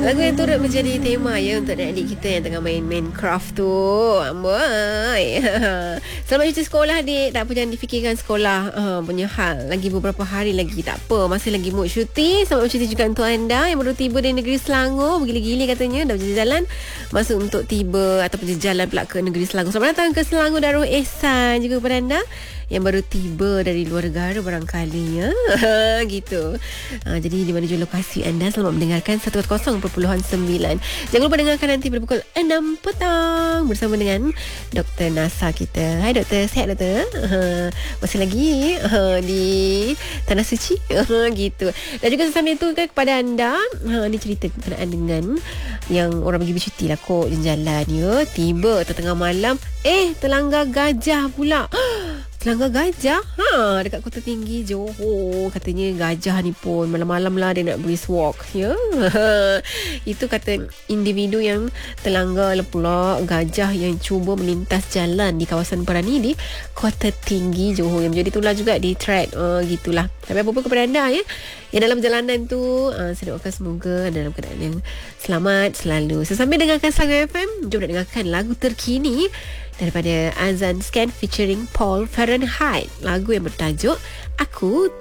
Lagu yang turut menjadi tema ya untuk adik kita yang tengah main Minecraft tu. Amboi. Selamat cuti sekolah adik. Tak apa, jangan difikirkan sekolah punya hal. Lagi beberapa hari lagi, tak apa. Masih lagi mood cuti. Selamat cuti juga untuk anda yang baru tiba di negeri Selangor. Bergili-gili katanya dah berjalan masuk untuk tiba ataupun berjalan pula ke negeri Selangor. Selamat datang ke Selangor Darul Ehsan juga kepada anda yang baru tiba dari luar negara barangkali ya. Gitu. Jadi di mana juga lokasi anda, selamat mendengarkan 100.9. Jangan lupa dengarkan nanti pada pukul 6 petang bersama dengan Dr. Nasa kita. Hai Doktor, sihat Doktor? Masih lagi di Tanah Suci. Gitu. Dan juga sambil itu kan kepada anda, ni cerita berkenaan dengan yang orang pergi bercuti lah kot jalan ya. Tiba tengah malam, terlanggar gajah pula. Terlanggar gajah dekat Kota Tinggi Johor. Katanya gajah ni pun malam-malam lah dia nak brisk walk ya. Itu kata individu yang terlanggar lah pula gajah yang cuba melintas jalan di kawasan Perani di Kota Tinggi Johor, yang menjadi tular juga di thread. Gitulah. Tapi apa-apa kepada anda ya yang dalam perjalanan tu, saya doakan semoga anda dalam keadaan yang selamat selalu. Sambil dengarkan Selangor FM, jom nak dengarkan lagu terkini daripada Azan Scan featuring Paul Fahrenheit. Lagu yang bertajuk Aku